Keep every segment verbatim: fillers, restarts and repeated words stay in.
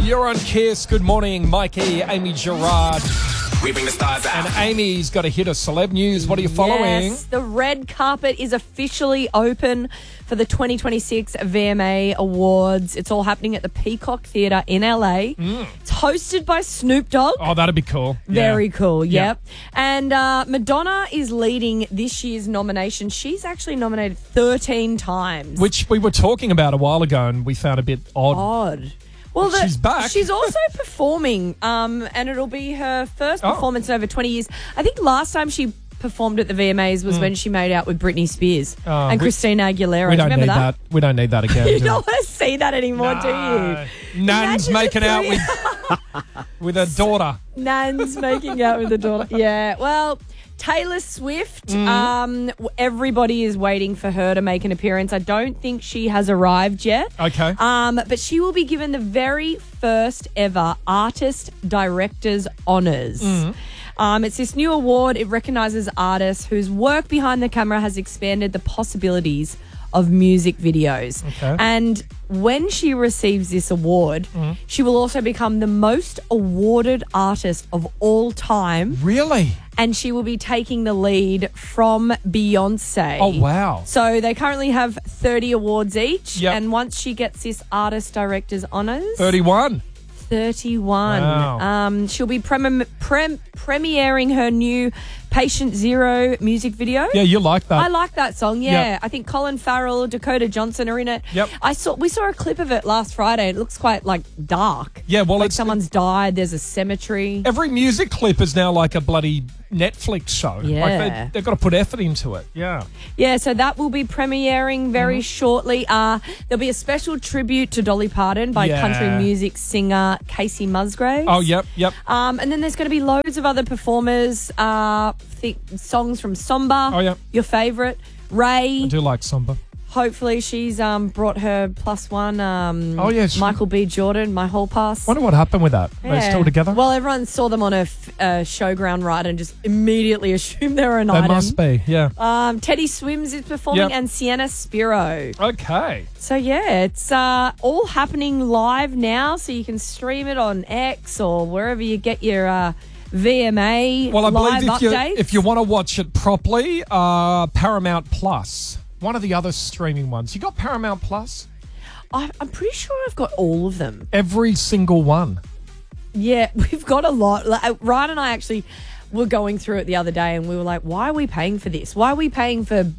You're on Kiss. Good morning, Mikey, Amy Gerard. We bring the stars out. And Amy's got a hit of celeb news. What are you following? Yes, the red carpet is officially open for the twenty twenty-six V M A Awards. It's all happening at the Peacock Theatre in L A. Mm. It's hosted by Snoop Dogg. Oh, that'd be cool. Very yeah. cool, yep. Yeah. And uh, Madonna is leading this year's nomination. She's actually nominated thirteen times. Which we were talking about a while ago and we found a bit odd. Odd. Well, the, she's back. She's also performing, um, and it'll be her first Oh. performance in over twenty years. I think last time she performed at the V M As was mm. when she made out with Britney Spears oh, and we, Christina Aguilera. We don't Remember need that? that? We don't need that again. You do don't want to see that anymore, no. do you? Nan's Imagine making out three- with with her daughter. Nan's making out with the daughter. Yeah, well, Taylor Swift, mm. um, everybody is waiting for her to make an appearance. I don't think she has arrived yet. Okay. Um, but she will be given the very first ever Artist Director's Honours. Mm. Um, it's this new award. It recognises artists whose work behind the camera has expanded the possibilities of music videos. Okay. And when she receives this award, mm. she will also become the most awarded artist of all time. Really? And she will be taking the lead from Beyonce. Oh, wow. So they currently have thirty awards each. Yep. And once she gets this Artist Director's Honours... thirty-one. thirty-one. Wow. Um, she'll be prem- prem- premiering her new Patient Zero music video. Yeah, you like that. I like that song, yeah. Yep. I think Colin Farrell, Dakota Johnson are in it. Yep. I saw We saw a clip of it last Friday. It looks quite, like, dark. Yeah, well, like it's... someone's died, there's a cemetery. Every music clip is now like a bloody Netflix show. Yeah. Like they, they've got to put effort into it. Yeah. Yeah, so that will be premiering very mm-hmm. shortly. Uh, there'll be a special tribute to Dolly Parton by yeah. country music singer Casey Musgraves. Oh, yep, yep. Um, and then there's going to be loads of other performers, uh, th- songs from Somba, oh, yeah. your favourite, Ray. I do like Somba. Hopefully she's um, brought her plus one, um, oh, yeah, she... Michael B. Jordan, My Whole Pass. Wonder what happened with that. Yeah. Are they still together? Well, everyone saw them on a f- uh, showground ride and just immediately assumed they were an they item. They must be, yeah. Um, Teddy Swims is performing yep. and Sienna Spiro. Okay. So, yeah, it's uh, all happening live now, so you can stream it on X or wherever you get your uh, V M A well, I live believe if you, updates. if you want to watch it properly, uh, Paramount Plus. One of the other streaming ones. You got Paramount Plus? I, I'm pretty sure I've got all of them. Every single one. Yeah, we've got a lot. Like, Ryan and I actually were going through it the other day and we were like, why are we paying for this? Why are we paying for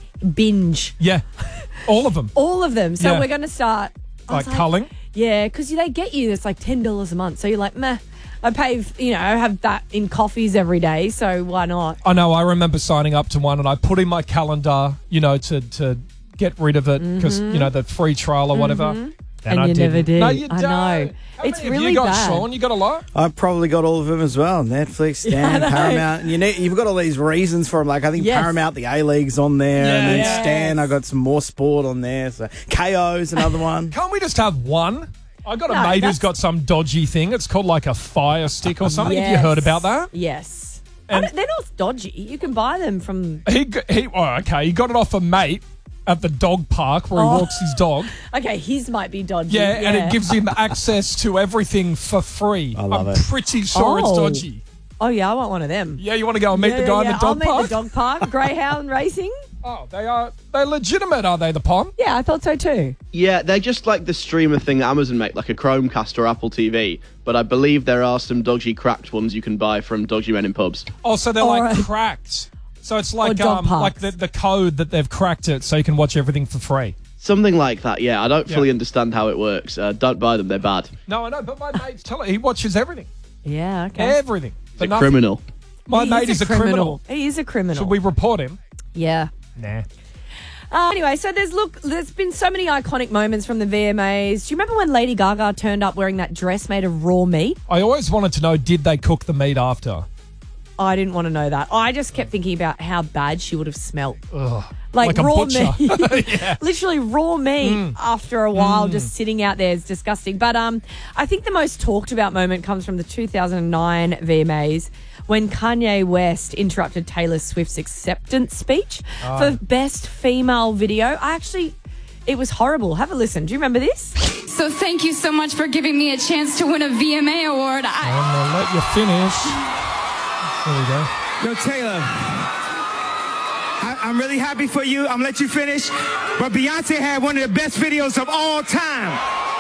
binge? Yeah, all of them. All of them. So yeah. we're going to start. Like, like culling? Yeah, because they get you, it's like ten dollars a month. So you're like, meh. I pay, you know, I have that in coffees every day, so why not? I know, I remember signing up to one and I put in my calendar, you know, to, to get rid of it because, mm-hmm. you know, the free trial or whatever. Mm-hmm. And, and I you didn't. never did. No, you I don't. know. How it's many really have you got, bad. Sean? You got a lot? I've probably got all of them as well. Netflix, Stan, yeah, Paramount. You need, you've got all these reasons for them. Like, I think yes. Paramount, the A-League's on there. Yeah, and then yes. Stan, I got some more sport on there. So K O's another one. Can't we just have one? I got a no, mate that's... who's got some dodgy thing. It's called like a Fire Stick or something. Yes. Have you heard about that? Yes. And they're not dodgy. You can buy them from... He, he, oh, okay, he got it off a mate at the dog park where oh. he walks his dog. Okay, his might be dodgy. Yeah, yeah, and it gives him access to everything for free. I love I'm it. pretty sure oh. it's dodgy. Oh, yeah, I want one of them. Yeah, you want to go and meet yeah, the guy yeah, in the dog I'll park? meet the dog park. Greyhound racing. Oh, they are, they're legitimate, are they, the Pom? Yeah, I thought so too. Yeah, they're just like the streamer thing that Amazon make, like a Chromecast or Apple T V. But I believe there are some dodgy cracked ones you can buy from dodgy men in pubs. Oh, so they're All like right. cracked. So it's like dog um, like parks. the, the code that they've cracked it so you can watch everything for free. Something like that, yeah. I don't Yeah. fully understand how it works. Uh, don't buy them, they're bad. No, I know, but my mate's telling he watches everything. Yeah, okay. Everything. He's For a nothing. criminal. My He mate is a criminal. He is a criminal. Should we report him? Yeah. Nah. Uh, anyway, so there's look, there's been so many iconic moments from the V M As. Do you remember when Lady Gaga turned up wearing that dress made of raw meat? I always wanted to know, did they cook the meat after? I didn't want to know that. I just kept thinking about how bad she would have smelt. Ugh. Like, Like a raw butcher. meat. Yeah. Literally raw meat Mm. after a while just sitting out there is disgusting. But um, I think the most talked about moment comes from the two thousand nine V M As when Kanye West interrupted Taylor Swift's acceptance speech Oh. for Best Female Video. I actually... it was horrible. Have a listen. Do you remember this? So thank you so much for giving me a chance to win a V M A award. I- I'm going to let you finish. There we go. Yo, Taylor, I, I'm really happy for you. I'm going to let you finish. But Beyonce had one of the best videos of all time.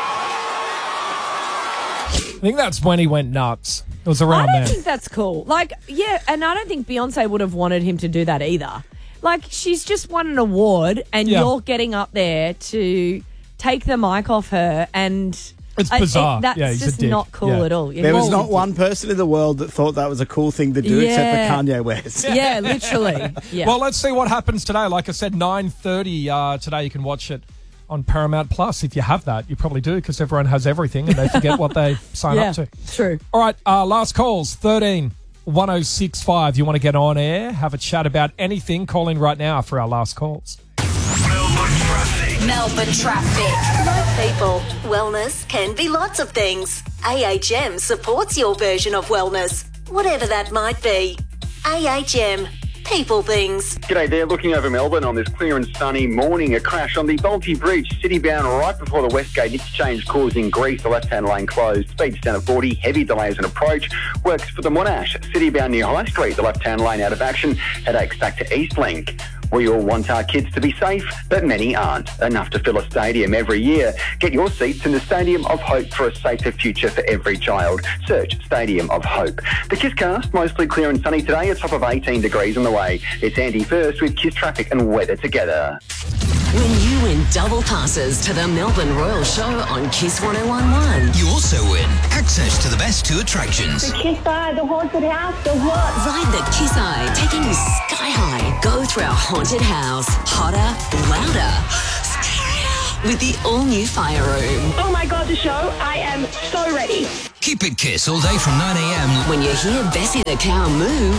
I think that's when he went nuts. It was I around don't there. think that's cool. Like, yeah, and I don't think Beyonce would have wanted him to do that either. Like, she's just won an award, and Yeah. you're getting up there to take the mic off her, and It's I- bizarre. it- that's Yeah, he's a just dick. not cool Yeah. at all. There was Well, not one person in the world that thought that was a cool thing to do Yeah. except for Kanye West. Yeah, literally. Yeah. Well, let's see what happens today. Like I said, nine thirty uh, today. You can watch it on Paramount Plus. If you have that, you probably do, because everyone has everything and they forget what they sign yeah, up to. true. All right, uh, last calls, thirteen one oh six five. You want to get on air, have a chat about anything, call in right now for our last calls. Melbourne traffic. Melbourne traffic. Hello, people. Wellness can be lots of things. A H M supports your version of wellness, whatever that might be. A H M. People things. G'day there, looking over Melbourne on this clear and sunny morning. A crash on the Bolte Bridge, city-bound right before the Westgate interchange, causing grease. The left-hand lane closed. Speeds down at forty. Heavy delays in approach. Works for the Monash, city-bound near High Street. The left-hand lane out of action. Headaches back to Eastlink. We all want our kids to be safe, but many aren't. Enough to fill a stadium every year. Get your seats in the Stadium of Hope for a safer future for every child. Search Stadium of Hope. The KISScast, mostly clear and sunny today, a top of eighteen degrees on the way. It's Andy First with KISS traffic and weather together. When you win double passes to the Melbourne Royal Show on Kiss one oh one point one. You also win access to the best two attractions. Kiss Eye, the haunted house, the what? Ride the Kiss Eye, taking you sky high. Go through our haunted house. Hotter, louder, scarier. With the all-new fire room. Oh my God, the show. I am so ready. Keep it Kiss all day from nine a.m. When you hear Bessie the cow moo.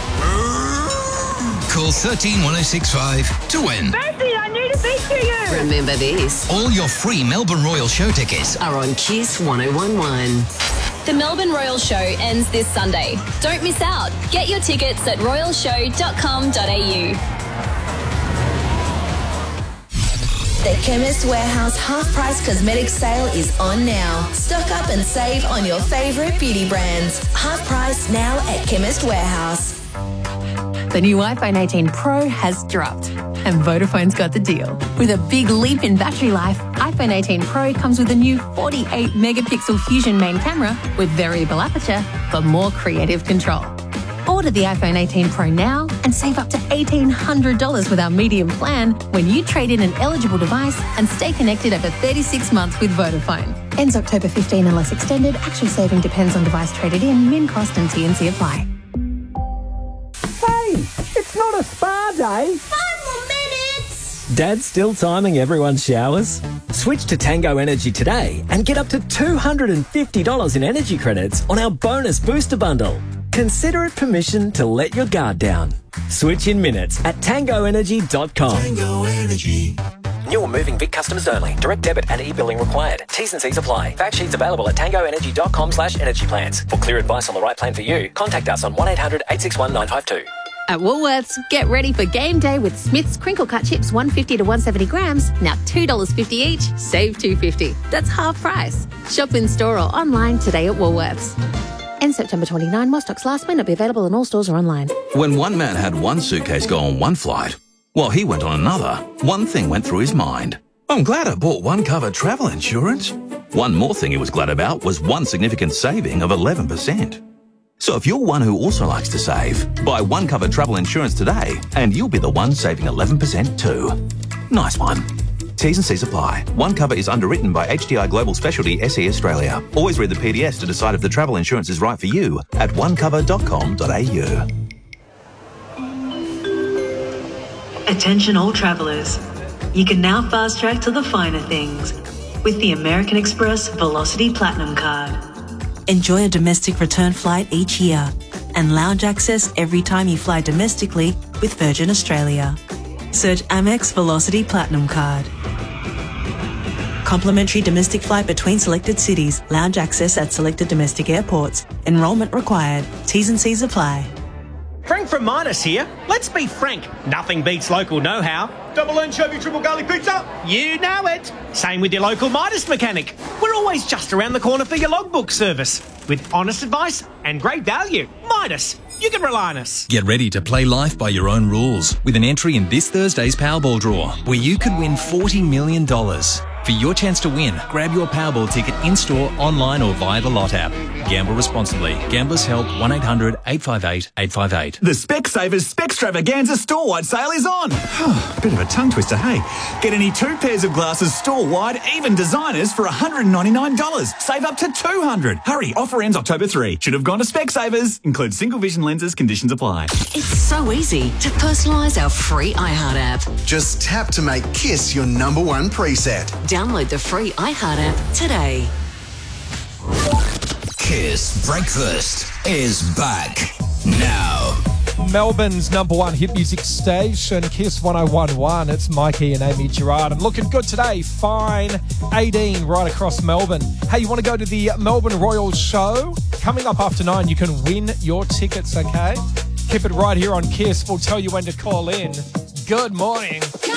Call thirteen one oh six five to win. Bessie, I need to speak to you. Remember this. All your free Melbourne Royal Show tickets Are on Kiss one oh one point one. The Melbourne Royal Show ends this Sunday. Don't miss out. Get your tickets at royal show dot com dot a u. The Chemist Warehouse half-price cosmetic sale is on now. Stock up and save on your favourite beauty brands. Half price now at Chemist Warehouse. The new iPhone eighteen Pro has dropped, and Vodafone's got the deal. With a big leap in battery life, iPhone eighteen Pro comes with a new forty-eight megapixel Fusion main camera with variable aperture for more creative control. Order the iPhone eighteen Pro now and save up to eighteen hundred dollars with our medium plan when you trade in an eligible device and stay connected over thirty-six months with Vodafone. Ends October fifteenth unless extended. Actual saving depends on device traded in. Min cost and T and C apply. Hey, it's not a spa day. Five more minutes. Dad's still timing everyone's showers? Switch to Tango Energy today and get up to two hundred fifty dollars in energy credits on our bonus booster bundle. Consider it permission to let your guard down. Switch in minutes at tango energy dot com. Tango Energy. New or moving Vic customers only. Direct debit and e-billing required. T's and C's apply. Fact sheets available at tango energy dot com slash energy plans. For clear advice on the right plan for you, contact us on one eight hundred eight six one nine five two. At Woolworths, get ready for game day with Smith's crinkle cut chips one fifty to one seventy grams, now two dollars fifty each, save two fifty. That's half price. Shop in store or online today at Woolworths. End September twenty-ninth, while stocks last may not be available in all stores or online. When one man had one suitcase go on one flight, while he went on another, one thing went through his mind. I'm glad I bought one cover travel insurance. One more thing he was glad about was one significant saving of eleven percent. So if you're one who also likes to save, buy one cover travel insurance today and you'll be the one saving eleven percent too. Nice one. T's and C's apply. One cover is underwritten by H D I Global Specialty S E Australia. Always read the P D S to decide if the travel insurance is right for you at one cover dot com dot a u. Attention all travellers. You can now fast track to the finer things with the American Express Velocity Platinum Card. Enjoy a domestic return flight each year and lounge access every time you fly domestically with Virgin Australia. Search Amex Velocity Platinum Card. Complimentary domestic flight between selected cities. Lounge access at selected domestic airports. Enrolment required. T's and C's apply. Frank from Midas here. Let's be frank, nothing beats local know-how. double anchovy, triple garlic pizza? You know it. Same with your local Midas mechanic. We're always just around the corner for your logbook service. With honest advice and great value. Midas, you can rely on us. Get ready to play life by your own rules with an entry in this Thursday's Powerball draw, where you could win forty million dollars. For your chance to win, grab your Powerball ticket in-store, online or via the Lot app. Gamble responsibly. Gamblers Help one eight hundred eight five eight eight five eight. The Specsavers Spextravaganza store-wide sale is on. Bit of a tongue twister, hey? Get any two pairs of glasses store-wide, even designers, for one hundred ninety-nine dollars. Save up to two hundred dollars. Hurry, offer ends October third. Should have gone to Specsavers. Includes single vision lenses, conditions apply. It's so easy to personalise our free iHeart app. Just tap to make Kiss your number one preset. Download the free iHeart app today. Kiss Breakfast is back now. Melbourne's number one hit music station, Kiss one oh one point one. It's Mikey and Amy Gerard. And looking good today. Fine eighteen right across Melbourne. Hey, you want to go to the Melbourne Royal Show? Coming up after nine, you can win your tickets, okay? Keep it right here on Kiss. We'll tell you when to call in. Good morning.